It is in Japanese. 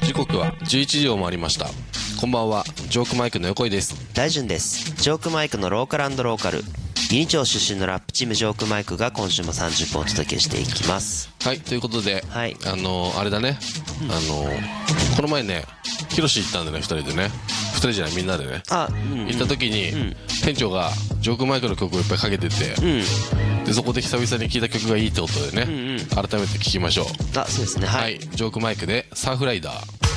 時刻は11時を回りました。こんばんは、ジョークマイクの横井です。 大順です。ジョークマイクのローカル&ローカル、ユニ町出身のラップチームジョークマイクが今週も30分お届けしていきます。 はい、ということで、 はい、 あれだね、この前ね、ヒロシ行ったんだね、2人でね。2人じゃない、みんなでね。行った時に、店長がジョークマイクの曲をいっぱいかけてて、でそこで久々に聴いた曲がいいってことでね、改めて聴きましょう。 そうですね。 はい、ジョークマイクでサーフライダー。